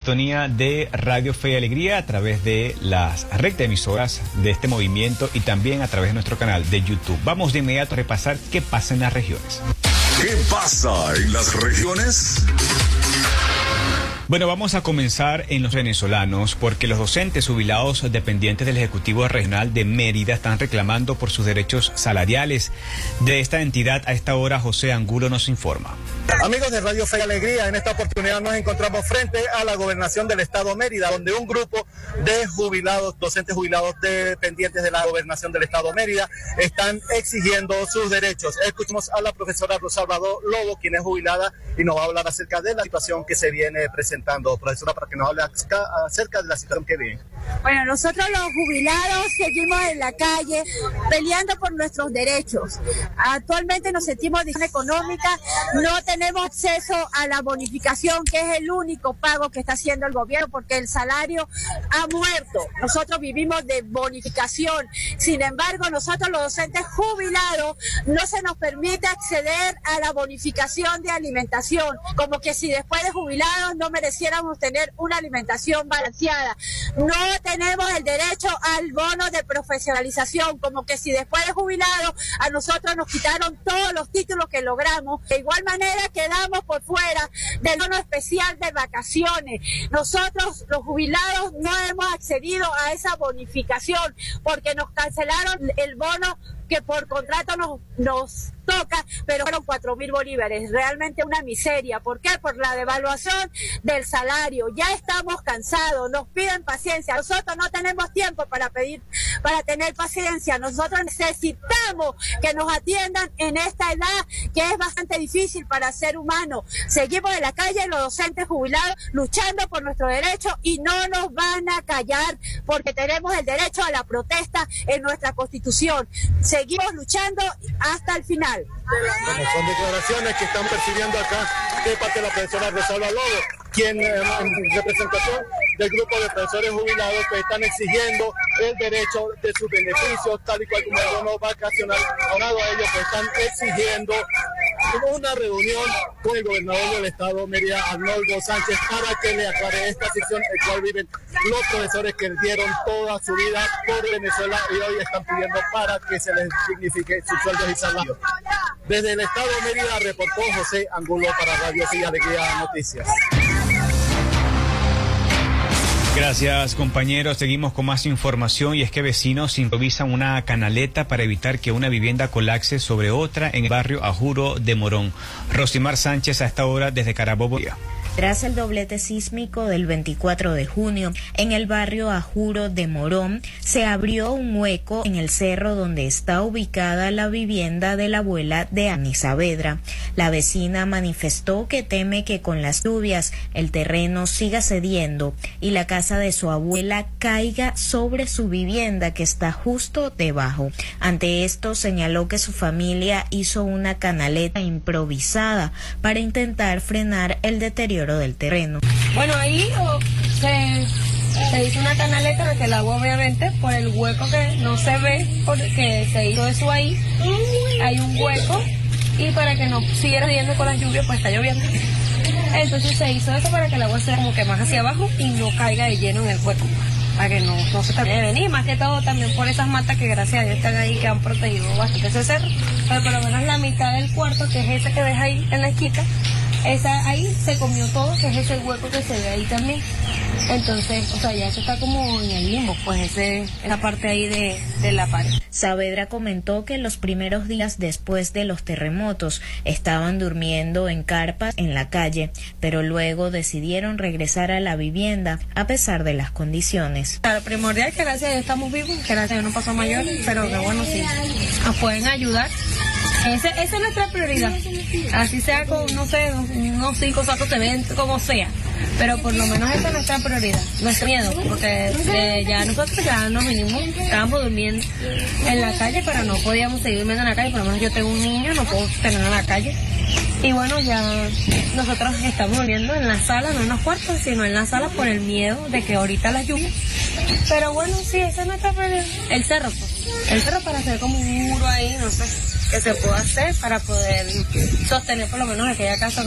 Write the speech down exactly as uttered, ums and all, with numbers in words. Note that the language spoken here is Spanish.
sintonía de Radio Fe y Alegría a través de las red de emisoras de este movimiento y también a través de nuestro canal de YouTube. Vamos de inmediato a repasar qué pasa en las regiones. ¿Qué pasa en las regiones? Bueno, vamos a comenzar en los venezolanos porque los docentes jubilados dependientes del Ejecutivo Regional de Mérida están reclamando por sus derechos salariales. De esta entidad a esta hora José Angulo nos informa. Amigos de Radio Fe y Alegría, en esta oportunidad nos encontramos frente a la gobernación del estado Mérida, donde un grupo de jubilados, docentes jubilados dependientes de la gobernación del estado Mérida, están exigiendo sus derechos. Escuchemos a la profesora Rosalba Lobo, quien es jubilada y nos va a hablar acerca de la situación que se viene presentando. Profesora, para que nos hable acerca de la situación que viene. Bueno, nosotros los jubilados seguimos en la calle peleando por nuestros derechos. Actualmente nos sentimos en económica, no tenemos acceso a la bonificación, que es el único pago que está haciendo el gobierno, porque el salario ha muerto. Nosotros vivimos de bonificación. Sin embargo, nosotros los docentes jubilados no se nos permite acceder a la bonificación de alimentación, como que si después de jubilados no mereciéramos tener una alimentación balanceada. No tenemos el derecho al bono de profesionalización, como que si después de jubilados a nosotros nos quitaron todos los títulos que logramos. De igual manera quedamos por fuera del bono especial de vacaciones. Nosotros los jubilados no hemos accedido a esa bonificación porque nos cancelaron el bono que por contrato nos, nos toca, pero fueron cuatro mil bolívares, realmente una miseria. ¿Por qué? Por la devaluación del salario. Ya estamos cansados, nos piden paciencia. Nosotros no tenemos tiempo para pedir, para tener paciencia. Nosotros necesitamos que nos atiendan en esta edad que es bastante difícil para el ser humano. Seguimos en la calle, los docentes jubilados, luchando por nuestros derechos y no nos van a callar porque tenemos el derecho a la protesta en nuestra Constitución. Seguimos luchando hasta el final. Bueno, son declaraciones que están percibiendo acá de parte de la profesora Rosalba Lobo, quien eh, en representación del grupo de profesores jubilados que están exigiendo el derecho de sus beneficios, tal y cual como el bono vacacional. Aunado a ellos, pues están exigiendo una reunión con el gobernador del estado Mérida, Arnoldo Sánchez, para que le aclare esta situación en la cual viven los profesores que dieron toda su vida por Venezuela y hoy están pidiendo para que se les signifique sus sueldos y salarios. Desde el estado de Mérida reportó José Angulo para Radio Fe y Alegría Noticias. Gracias, compañeros. Seguimos con más información y es que vecinos improvisan una canaleta para evitar que una vivienda colapse sobre otra en el barrio Ajuro de Morón. Rosimar Sánchez a esta hora desde Carabobo. Tras el doblete sísmico del veinticuatro de junio, en el barrio Ajuro de Morón, se abrió un hueco en el cerro donde está ubicada la vivienda de la abuela de Ani Saavedra. La vecina manifestó que teme que con las lluvias el terreno siga cediendo y la casa de su abuela caiga sobre su vivienda que está justo debajo. Ante esto, señaló que su familia hizo una canaleta improvisada para intentar frenar el deterioro del terreno. Bueno, ahí oh, se, se hizo una canaleta para que el agua, obviamente, por el hueco que no se ve, porque se hizo eso ahí, hay un hueco, y para que no siguiera yendo con las lluvias, pues está lloviendo. Entonces se hizo eso para que el agua sea como que más hacia abajo y no caiga de lleno en el hueco, para que no, no se termine de venir, más que todo también por esas matas que gracias a Dios están ahí, que han protegido bastante ese cerro, pero por lo menos la mitad del cuarto, que es ese que ves ahí en la esquina, esa ahí se comió todo, que es ese hueco que se ve ahí también. Entonces, o sea, ya eso está como en el limbo, pues ese, esa parte ahí de, de la pared. Saavedra comentó que los primeros días después de los terremotos estaban durmiendo en carpas en la calle, pero luego decidieron regresar a la vivienda a pesar de las condiciones. Lo primordial es que gracias a Dios estamos vivos, que gracias a Dios no pasó mayor, pero que bueno, sí, nos pueden ayudar. Ese, esa es nuestra prioridad, así sea con, no sé, unos cinco sacos de cemento, como sea, pero por lo menos esa es nuestra prioridad, nuestro miedo, porque eh, ya nosotros ya nos vinimos, estábamos durmiendo en la calle, pero no podíamos seguir durmiendo en la calle, por lo menos yo tengo un niño, no puedo tenerlo en la calle, y bueno, ya nosotros estamos durmiendo en la sala, no en los cuartos, sino en la sala por el miedo de que ahorita la lluvia, pero bueno, sí, esa es nuestra prioridad, el cerro, pues, el cerro para hacer como un muro ahí, no sé, que se pueda hacer para poder sostener por lo menos aquella casa.